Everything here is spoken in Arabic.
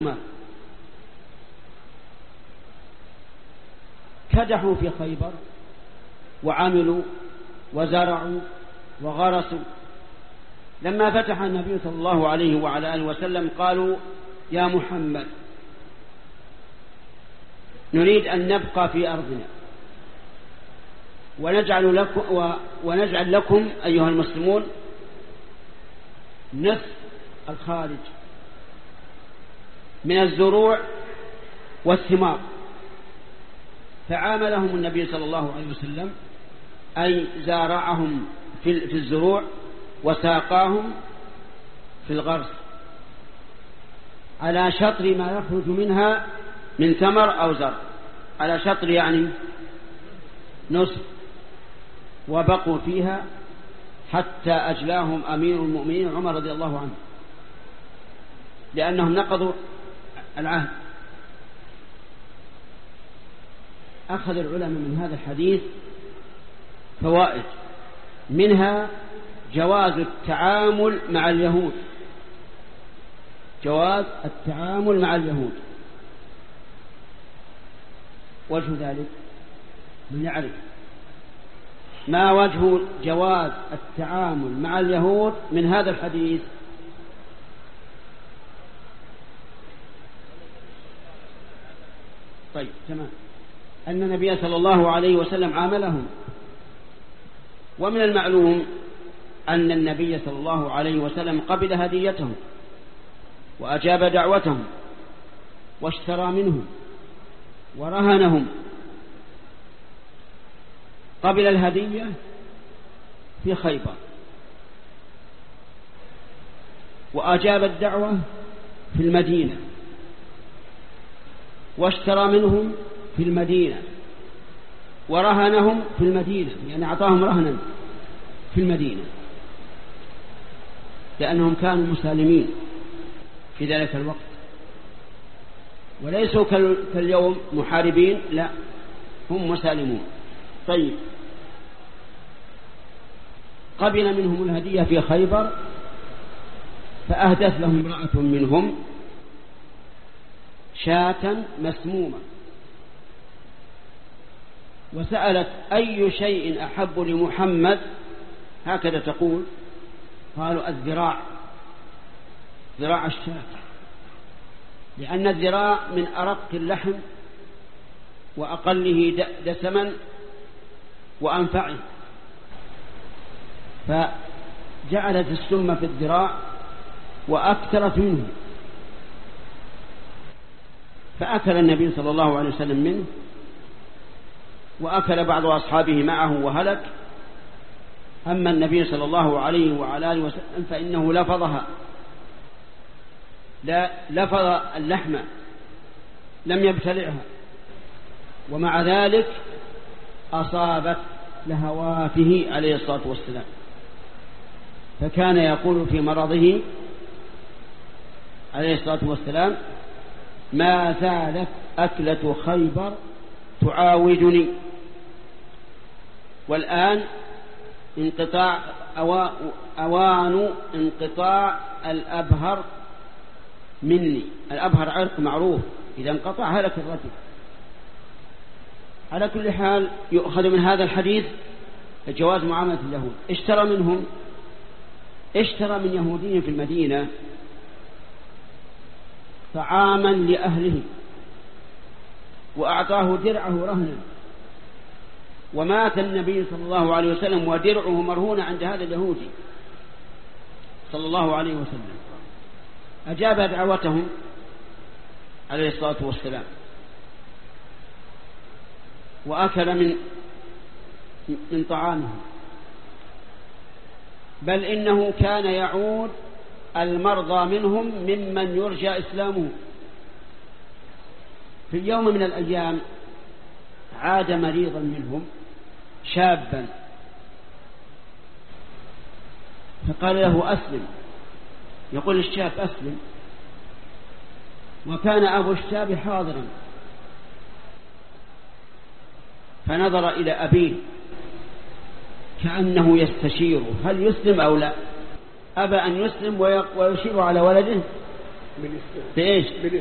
كدحوا في خيبر وعملوا وزرعوا وغرسوا. لما فتح النبي صلى الله عليه وعلى آله وسلم قالوا: يا محمد، نريد أن نبقى في أرضنا ونجعل لكم أيها المسلمون نصف الخارج من الزروع والثمار. فعاملهم النبي صلى الله عليه وسلم، أي زارعهم في الزروع وساقاهم في الغرس على شطر ما يخرج منها من ثمر أو زرع، على شطر يعني نصف، وبقوا فيها حتى أجلاهم أمير المؤمنين عمر رضي الله عنه، لأنهم نقضوا العهد. أخذ العلماء من هذا الحديث فوائد، منها جواز التعامل مع اليهود، جواز التعامل مع اليهود. وجه ذلك لنعرف ما وجه جواز التعامل مع اليهود من هذا الحديث. طيب تمام. أن النبي صلى الله عليه وسلم عاملهم، ومن المعلوم أن النبي صلى الله عليه وسلم قبل هديتهم وأجاب دعوتهم واشترى منهم ورهنهم. قبل الهدية في خيبر، وأجاب الدعوة في المدينة، واشترى منهم في المدينة، ورهنهم في المدينة، يعني أعطاهم رهنا في المدينة، لأنهم كانوا مسالمين في ذلك الوقت، وليسوا كاليوم محاربين، لا، هم مسالمون. طيب، قبل منهم الهدية في خيبر، فأهدت لهم امرأة منهم شاة مسمومة، وسألت: أي شيء أحب لمحمد؟ هكذا تقول. قالوا: الذراع، ذراع الشاة، لأن الذراع من أرق اللحم وأقله دسما وأنفعه، فجعلت السم في الذراع وأكثرت منه، فأكل النبي صلى الله عليه وسلم منه، وأكل بعض أصحابه معه وهلك. أما النبي صلى الله عليه وعلى آله وسلم فإنه لفظها، لا لفظ اللحم، لم يبتلعها، ومع ذلك أصابت لهواته عليه الصلاة والسلام. فكان يقول في مرضه عليه الصلاة والسلام: ما زالت أكلة خيبر تعاودني. والآن أوان انقطاع الأبهر مني. الأبهر عرق معروف، إذا انقطع هلك الرجل. على كل حال، يؤخذ من هذا الحديث جواز معاملة اليهود. اشترى منهم، اشترى من يهودي في المدينة طعاما لأهله، وأعطاه درعه رهنا، ومات النبي صلى الله عليه وسلم ودرعه مرهون عند هذا اليهودي صلى الله عليه وسلم. أجاب دعوتهم عليه الصلاة والسلام، وأكل من طعامهم، بل إنه كان يعود المرضى منهم ممن يرجى إسلامه. في يوم من الأيام عاد مريضا منهم شابا، فقال له: أسلم. يقول الشاب: أسلم. وكان أبو الشاب حاضرا، فنظر إلى أبيه كأنه يستشيره هل يسلم أو لا. أبى أن يسلم، ويشير على ولده بإيش؟